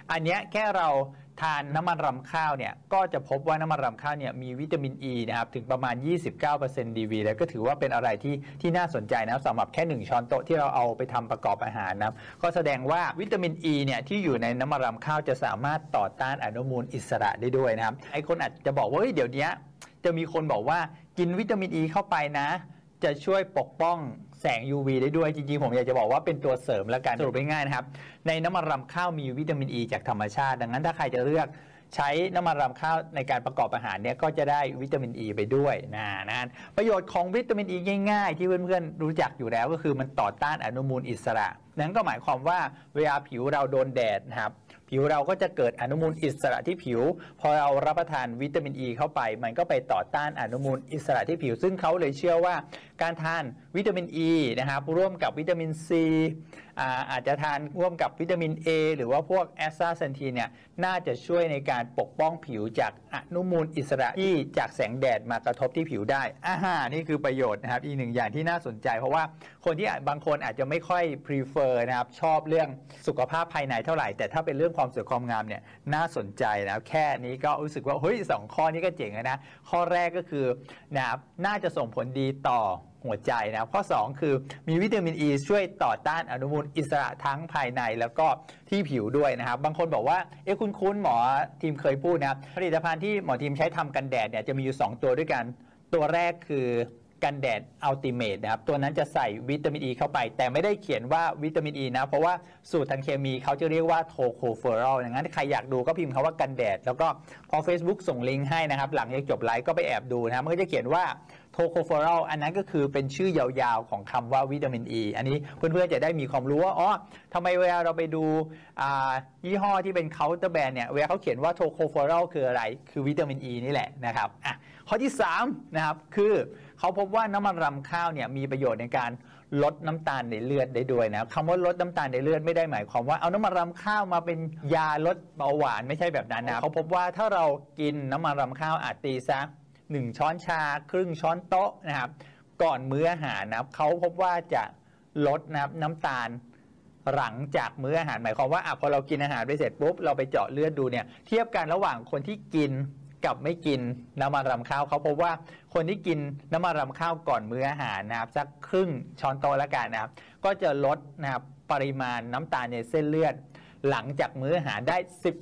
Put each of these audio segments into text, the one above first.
อันเนี้ยแค่เราทานน้ำมันรำข้าวเนี่ยก็จะพบว่าน้ำมันรำข้าวเนี่ยมีวิตามินอ e ีนะครับถึงประมาณ 29% DV แล้วก็ถือว่าเป็นอะไรที่น่าสนใจนะครับสำหรับแค่1ช้อนโต๊ะที่เราเอาไปทำประกอบอาหารนะครับก็แสดงว่าวิตามินอ e ีเนี่ยที่อยู่ในน้ำมันรำข้าวจะสามารถต่อต้านอนุมูลอิสระได้ด้วยนะครับไอ้คนอาจจะบอกว่าเดี๋ยวนี้จะมีคนบอกว่ากินวิตามินอ e ีเข้าไปนะจะช่วยปกป้องแสง UV ได้ด้วยจริงๆผมอยากจะบอกว่าเป็นตัวเสริมแล้วกันสรุปง่ายๆนะครับในน้ำมันรำข้าวมีวิตามินอ e ีจากธรรมชาติดังนั้นถ้าใครจะเลือกใช้น้ำมันรำข้าวในการประกอบอาหารเนี่ยก็จะได้วิตามินอ e ีไปด้วยนะประโยชน์ของวิตามินอ e ีง่ายๆที่เพื่อนๆรู้จักอยู่แล้วก็คือมันต่อต้านอนุมูลอิสระนั่นก็หมายความว่าเวลาผิวเราโดนแดดนะครับผิวเราก็จะเกิดอนุมูลอิสระที่ผิวพอเรารับประทานวิตามินอ e ีเข้าไปมันก็ไปต่อต้านอนุมูลอิสระที่ผิวซึ่งเขาเลยเชื่อว่าการทานวิตามินอ e ีนะครับร่วมกับวิตามินซีอาจจะทานร่วมกับวิตามิน A หรือว่าพวกแอสตาเซนทีนเนี่ยน่าจะช่วยในการปกป้องผิวจากอนุมูลอิสระที่จากแสงแดดมากระทบที่ผิวได้นี่คือประโยชน์นะครับอีกหนึ่งอย่างที่น่าสนใจเพราะว่าคนที่บางคนอาจจะไม่ค่อย prefer นะครับชอบเรื่องสุขภาพภายในเท่าไหร่แต่ถ้าเป็นเรื่องความสวยความงามเนี่ยน่าสนใจนะครับแค่นี้ก็รู้สึกว่าเฮ้ย2ข้อนี้ก็เจ๋งนะข้อแรกก็คือนะครับน่าจะส่งผลดีต่อหัวใจนะข้อ2คือมีวิตามินอ e ีช่วยต่อต้านอนุมูลอิสระทั้งภายในแล้วก็ที่ผิวด้วยนะครับบางคนบอกว่าคุ้นหมอทีมเคยพูดนะครับผลิตภัณฑ์ที่หมอทีมใช้ทำกันแดดเนี่ยจะมีอยู่2ตัวด้วยกันตัวแรกคือกันแดดอัลติเมทนะครับตัวนั้นจะใส่วิตามินอ e ีเข้าไปแต่ไม่ได้เขียนว่าวิตามินอ e ีนะเพราะว่าสูตรทางเคมีเขาจะเรียกว่าโทโคเฟอรอลดังนั้นใครอยากดูก็พิมพ์คำว่ากันแดดแล้วก็พอ Facebook ส่งลิงก์ให้นะครับหลังจากจบไลฟ์ก็ไปแอบดูนะครับมันก็จะเขียนว่าโทโคเฟอรอลอันนั้นก็คือเป็นชื่อยาวๆของคำว่าวิตามินอ e ีอันนี้เพื่อนๆจะได้มีความรู้ว่าทำไมเวลาเราไปดูยี่ห้อที่เป็นเคาน์เตอร์แบรนด์เนี่ยเวลาเขาเขียนว่าโทโคเฟอรอลคืออะไรคือวิตามินอ e ีนี่แหละนะครับข้อที่3นะครับคือเขาพบว่าน้ำมันรำข้าวเนี่ยมีประโยชน์ในการลดน้ำตาลในเลือดได้ด้วยนะคำว่าลดน้ำตาลในเลือดไม่ได้หมายความว่าเอาน้ำมันรำข้าวมาเป็นยาลดเบาหวานไม่ใช่แบบนั้นนะเขาพบว่าถ้าเรากินน้ำมันรำข้าวตีซะ1ช้อนชาครึ่งช้อนโต๊ะนะครับก่อนมื้ออาหารนะครับเขาพบว่าจะลดนะครับน้ำตาลหลังจากมื้ออาหารหมายความว่าพอเรากินอาหารไปเสร็จปุ๊บเราไปเจาะเลือดดูเนี่ยเทียบกันระหว่างคนที่กินกับไม่กินน้ำมันรำข้าวเขาพบว่าคนที่กินน้ำมันรำข้าวก่อนมื้ออาหารนะครับสักครึ่งช้อนโต๊ะละกันนะครับก็จะลดนะครับปริมาณน้ำตาลในเส้นเลือดหลังจากมื้ออาหารได้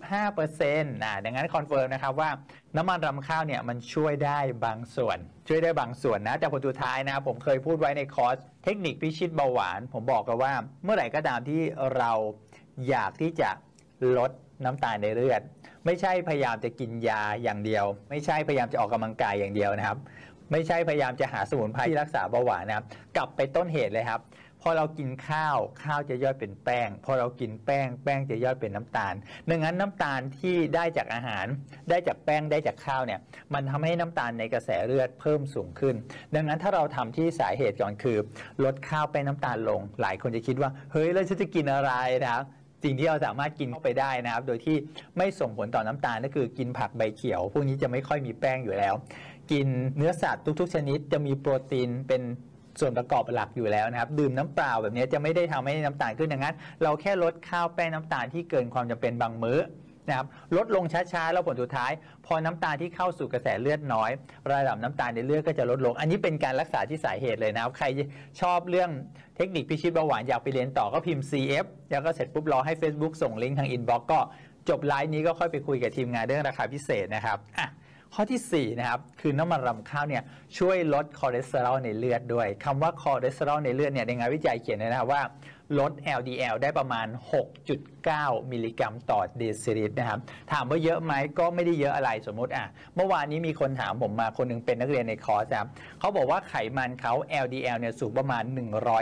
15% ดังนั้นคอนเฟิร์มนะครับว่าน้ำมันรำข้าวเนี่ยมันช่วยได้บางส่วนนะแต่ผลสุดท้ายนะผมเคยพูดไว้ในคอร์สเทคนิคพิชิตเบาหวานผมบอกกันว่าเมื่อไหร่ก็ตามที่เราอยากที่จะลดน้ำตาลในเลือดไม่ใช่พยายามจะกินยาอย่างเดียวไม่ใช่พยายามจะออกกำลังกายอย่างเดียวนะครับไม่ใช่พยายามจะหาสมุนไพรที่รักษาเบาหวานนะครับกลับไปต้นเหตุเลยครับพอเรากินข้าวจะย่อยเป็นแป้งพอเรากินแป้งจะย่อยเป็นน้ำตาลดังนั้นน้ำตาลที่ได้จากอาหารได้จากแป้งได้จากข้าวเนี่ยมันทำให้น้ำตาลในกระแสเลือดเพิ่มสูงขึ้นดังนั้นถ้าเราทำที่สาเหตุก่อนคือลดข้าวแป้งน้ำตาลลงหลายคนจะคิดว่าเฮ้ยแล้วฉันจะกินอะไรนะครับสิ่งที่เราสามารถกินเข้าไปได้นะครับโดยที่ไม่ส่งผลต่อน้ำตาลก็คือกินผักใบเขียวพวกนี้จะไม่ค่อยมีแป้งอยู่แล้วกินเนื้อสัตว์ทุกๆชนิดจะมีโปรตีนเป็นส่วนประกอบหลักอยู่แล้วนะครับดื่มน้ำเปล่าแบบนี้จะไม่ได้ทำให้น้ำตาลขึ้นดังนั้นเราแค่ลดข้าวแป้งน้ำตาลที่เกินความจำเป็นบางมื้อนะครับลดลงช้าๆแล้วผลสุดท้ายพอน้ำตาลที่เข้าสู่กระแสเลือดน้อยระดับน้ำตาลในเลือดก็จะลดลงอันนี้เป็นการรักษาที่สาเหตุเลยนะครับใครชอบเรื่องเทคนิคพิชิตเบาหวานอยากไปเรียนต่อก็พิมพ์ CF แล้วก็เสร็จปุ๊บรอให้ Facebook ส่งลิงก์ทางอินบ็อกซ์ก็จบไลฟ์นี้ก็ค่อยไปคุยกับทีมงานเรื่องราคาพิเศษนะครับข้อที่4นะครับคือน้ำมันรำข้าวเนี่ยช่วยลดคอเลสเตอรอลในเลือดด้วยคำว่าคอเลสเตอรอลในเลือดเนี่ยในงานวิจัยเขียนนะครับว่าลด LDL ได้ประมาณ 6.9 มิลลิกรัมต่อเดซิลิตรนะครับถามว่าเยอะไหมก็ไม่ได้เยอะอะไรสมมติเมื่อวานนี้มีคนถามผมมาคนนึงเป็นนักเรียนในคอร์สครับเขาบอกว่าไขมันเขา LDL เนี่ยสูงประมาณ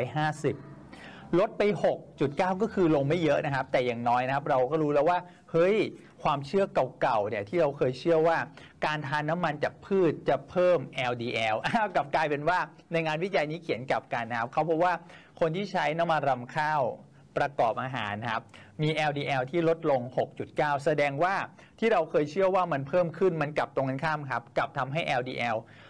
150ลดไป 6.9 ก็คือลงไม่เยอะนะครับแต่อย่างน้อยนะครับเราก็รู้แล้วว่าเฮ้ยความเชื่อเก่าๆเนี่ยที่เราเคยเชื่อว่าการทานน้ำมันจากพืชจะเพิ่ม LDL กลับกลายเป็นว่าในงานวิจัยนี้เขียนกลับกันนะครับเขาบอกว่าคนที่ใช้น้ำมันรำข้าวประกอบอาหารครับมี LDL ที่ลดลง 6.9 แสดงว่าที่เราเคยเชื่อว่ามันเพิ่มขึ้นมันกลับตรงกันข้ามครับกลับทำให้ LDL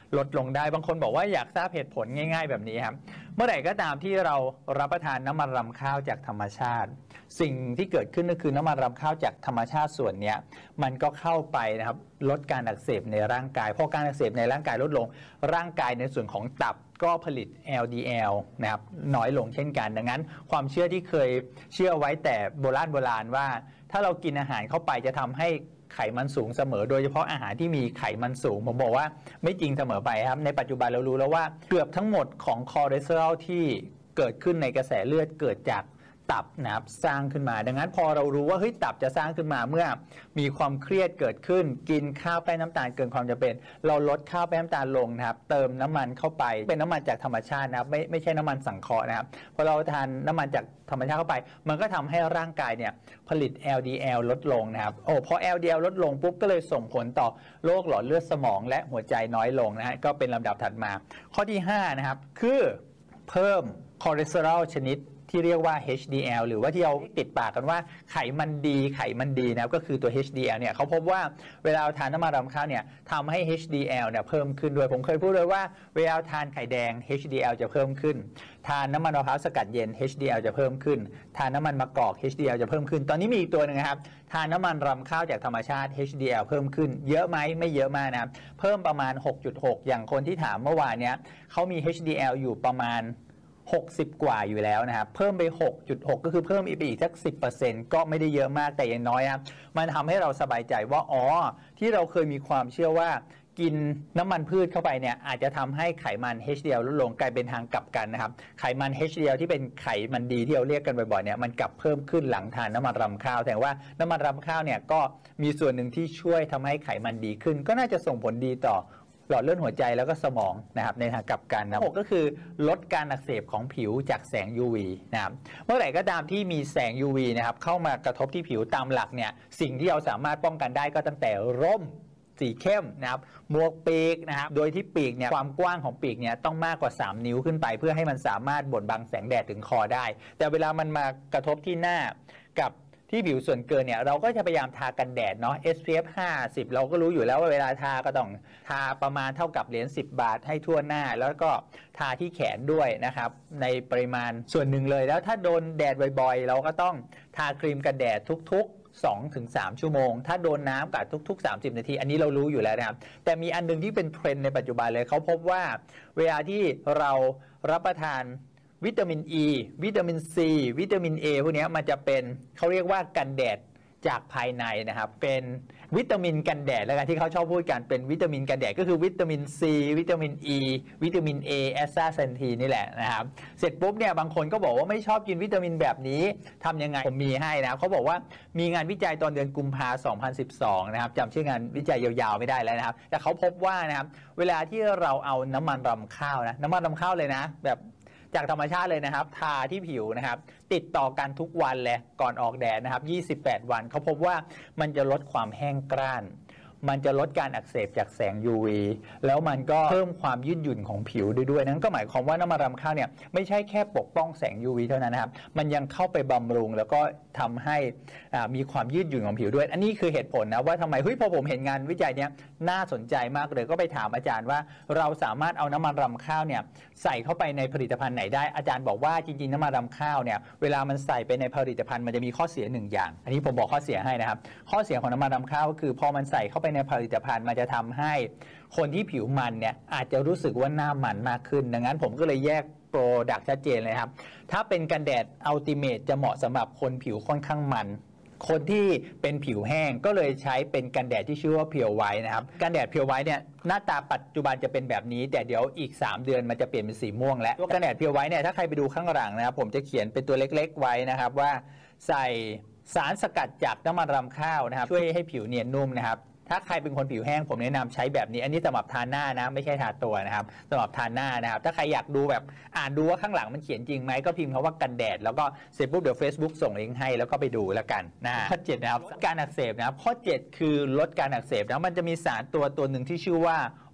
ลดลงได้บางคนบอกว่าอยากทราบเหตุผลง่ายๆแบบนี้ครับเมื่อไหร่ก็ตามที่เรารับประทานน้ำมันรำข้าวจากธรรมชาติสิ่งที่เกิดขึ้นก็คือน้ำมันรำข้าวจากธรรมชาติส่วนนี้มันก็เข้าไปนะครับลดการอักเสบในร่างกายพอการอักเสบในร่างกายลดลงร่างกายในส่วนของตับก็ผลิต LDL นะครับน้อยลงเช่นกันดังนั้นความเชื่อที่เคยเชื่อไว้แต่โบราณว่าถ้าเรากินอาหารเข้าไปจะทำให้ไขมันสูงเสมอโดยเฉพาะอาหารที่มีไขมันสูงผมบอกว่าไม่จริงเสมอไปครับในปัจจุบันเรารู้แล้วว่าเกือบทั้งหมดของคอเลสเตอรอลที่เกิดขึ้นในกระแสเลือดเกิดจากตับนะครับสร้างขึ้นมาดังนั้นพอเรารู้ว่าเฮ้ยตับจะสร้างขึ้นมาเมื่อมีความเครียดเกิดขึ้นกินข้าวแป้งน้ำตาลเกินความจำเป็นเราลดข้าวแป้งน้ำตาลลงนะครับเติมน้ำมันเข้าไปเป็นน้ำมันจากธรรมชาตินะครับไม่ใช่น้ำมันสังเคราะห์นะครับพอเราทานน้ำมันจากธรรมชาติเข้าไปมันก็ทำให้ร่างกายเนี่ยผลิต LDL ลดลงนะครับพอ LDL ลดลงปุ๊บก็เลยส่งผลต่อโรคหลอดเลือดสมองและหัวใจน้อยลงนะฮะก็เป็นลำดับถัดมาข้อที่5นะครับคือเพิ่มคอเลสเตอรอลชนิดที่เรียกว่า HDL หรือว่าที่เราติดปากกันว่าไขมันดีนะครับก็คือตัว HDL เนี่ยเขาพบว่าเวลาทานน้ำมันรำข้าวเนี่ยทำให้ HDL เนี่ยเพิ่มขึ้นด้วยผมเคยพูดเลยว่าเวลาทานไข่แดง HDL จะเพิ่มขึ้นทานน้ำมันมะพร้าวสกัดเย็น HDL จะเพิ่มขึ้นทานน้ำมันมะกอก HDL จะเพิ่มขึ้นตอนนี้มีอีกตัวหนึ่งนะครับทานน้ำมันรำข้าวจากธรรมชาติ HDL เพิ่มขึ้นเยอะไหมไม่เยอะมากนะครับเพิ่มประมาณ 6.6 อย่างคนที่ถามเมื่อวานเนี้ยเขามี HDL อยู่ประมาณ60 กว่าอยู่แล้วนะครับเพิ่มไป 6.6 ก็คือเพิ่มอีกสัก 10% ก็ไม่ได้เยอะมากแต่อย่างน้อยนะครับมันทำให้เราสบายใจว่าที่เราเคยมีความเชื่อว่ากินน้ำมันพืชเข้าไปเนี่ยอาจจะทำให้ไขมัน HDL ลดลงกลายเป็นทางกลับกันนะครับไขมัน HDL ที่เป็นไขมันดีที่เราเรียกกันบ่อยๆเนี่ยมันกลับเพิ่มขึ้นหลังทานน้ำมันรำข้าวแต่ว่าน้ำมันรำข้าวเนี่ยก็มีส่วนหนึ่งที่ช่วยทำให้ไขมันดีขึ้นก็น่าจะส่งผลดีต่อหลอดเลือดหัวใจแล้วก็สมองนะครับในทางกลับกันนะก็คือลดการอักเสบของผิวจากแสง UV นะครับเมื่อไหร่ก็ตามที่มีแสง UV นะครับเข้ามากระทบที่ผิวตามหลักเนี่ยสิ่งที่เราสามารถป้องกันได้ก็ตั้งแต่ร่มสีเข้มนะครับหมวกปีกนะครับโดยที่ปีกเนี่ยความกว้างของปีกเนี่ยต้องมากกว่า3 นิ้วขึ้นไปเพื่อให้มันสามารถบดบังแสงแดดถึงคอได้แต่เวลามันมากระทบที่หน้ากับที่ผิวส่วนเกินเนี่ยเราก็จะพยายามทากันแดดเนาะ SPF 50เราก็รู้อยู่แล้วว่าเวลาทาก็ต้องทาประมาณเท่ากับเหรียญ10 บาทให้ทั่วหน้าแล้วก็ทาที่แขนด้วยนะครับในปริมาณส่วนหนึ่งเลยแล้วถ้าโดนแดดบ่อยๆเราก็ต้องทาครีมกันแดดทุกๆ2-3 ชั่วโมงถ้าโดนน้ำกัดทุกๆ30 นาทีอันนี้เรารู้อยู่แล้วนะครับแต่มีอันนึงที่เป็นเทรนด์ในปัจจุบันเลยเขาพบว่าเวลาที่เรารับประทานวิตามิน E วิตามิน C วิตามิน A พวกนี้มันจะเป็นเขาเรียกว่ากันแดดจากภายในนะครับเป็นวิตามินกันแดดแล้วกันที่เขาชอบพูดกันเป็นวิตามินกันแดดก็คือวิตามิน C วิตามิน E วิตามิน A แอสตาเซนทีนนี่แหละนะครับเสร็จปุ๊บเนี่ยบางคนก็บอกว่าไม่ชอบกินวิตามินแบบนี้ทำยังไงผมมีให้นะเขาบอกว่ามีงานวิจัยตอนเดือนกุมภาพันธ์ 2012นะครับจำชื่องานวิจัยยาวๆไม่ได้แล้วนะครับแต่เขาพบว่านะครับเวลาที่เราเอาน้ำมันรำข้าวนะน้ำมันรำข้าวเลยนะแบบจากธรรมชาติเลยนะครับทาที่ผิวนะครับติดต่อกันทุกวันเลยก่อนออกแดดนะครับ28 วันเขาพบว่ามันจะลดความแห้งกร้านมันจะลดการอักเสบจากแสง UV แล้วมันก็เพิ่มความยืดหยุ่นของผิวด้วยนั่นก็หมายความว่าน้ำมันรำข้าวเนี่ยไม่ใช่แค่ปกป้องแสง UV เท่านั้นนะครับมันยังเข้าไปบำรุงแล้วก็ทำให้มีความยืดหยุ่นของผิวด้วยอันนี้คือเหตุผลนะว่าทำไมพอผมเห็นงานวิจัยเนี้ยน่าสนใจมากเลยก็ไปถามอาจารย์ว่าเราสามารถเอาน้ำมันรำข้าวเนี่ยใส่เข้าไปในผลิตภัณฑ์ไหนได้อาจารย์บอกว่าจริงๆน้ำมันรำข้าวเนี่ยเวลามันใส่ไปในผลิตภัณฑ์มันจะมีข้อเสีย1 อย่างอันนี้ผมบอกข้อเสียให้นะครับข้อเสียของน้ำมันรำข้าวก็คือพอมันใส่เข้าไปในผลิตภัณฑ์มันจะทำให้คนที่ผิวมันเนี่ยอาจจะรู้สึกว่าหน้ามันมากขึ้นดังนั้นผมก็เลยแยกโปรดักต์ชัดเจนเลยครับถ้าเป็นกันแดดอัลติเมทจะเหมาะสำหรับคนผิวค่อนข้างมันคนที่เป็นผิวแห้งก็เลยใช้เป็นกันแดดที่ชื่อว่าเพียวไวท์นะครับกันแดดเพียวไวท์เนี่ยหน้าตาปัจจุบันจะเป็นแบบนี้แต่เดี๋ยวอีก3 เดือนมันจะเปลี่ยนเป็นสีม่วงแล้วตัวกันแดดเพียวไวท์เนี่ยถ้าใครไปดูข้างหลังนะครับผมจะเขียนเป็นตัวเล็กๆไว้นะครับว่าใส่สารสกัดจากน้ำมันรำข้าวนะครับช่วยให้ผิวเนียนนุ่มนะครับถ้าใครเป็นคนผิวแห้งผมแนะนำใช้แบบนี้อันนี้สำหรับทาหน้านะไม่ใช่ทาตัวนะครับสำหรับทาหน้านะครับถ้าใครอยากดูแบบอ่านดูว่าข้างหลังมันเขียนจริงไหมก็พิมพ์คำว่ากันแดดแล้วก็เสร็จปุ๊บเดี๋ยว Facebook ส่งลิงก์ให้แล้วก็ไปดูแล้วกันข้อ7นะครับการอักเสบนะครับข้อ7คือลดการอักเสบนะมันจะมีสารตัวหนึ่งที่ชื่อว่า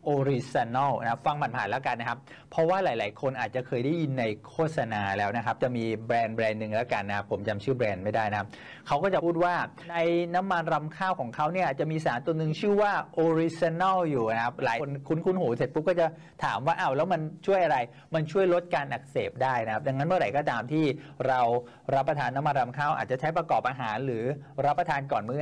Original นะฟังผ่านๆแล้วกันนะครับเพราะว่าหลายๆคนอาจจะเคยได้ยินในโฆษณาแล้วนะครับจะมีแบรนด์หนึ่งแล้วกันนะครับผมจำชื่อแบรนด์ไม่ได้นะครับเขาก็จะพูดว่าในน้ำมันรำข้าวของเขาเนี่ยจะมีสารตัวหนึ่งชื่อว่า Original อยู่นะครับหลายคนคุ้นหูเสร็จปุ๊บก็จะถามว่าอ้าวแล้วมันช่วยอะไรมันช่วยลดการอักเสบได้นะครับดังนั้นเมื่อไหร่ก็ตามที่เรารับประทานน้ำมันรำข้าวอาจจะใช้ประกอบอาหารหรือรับประทานก่อนมื้อ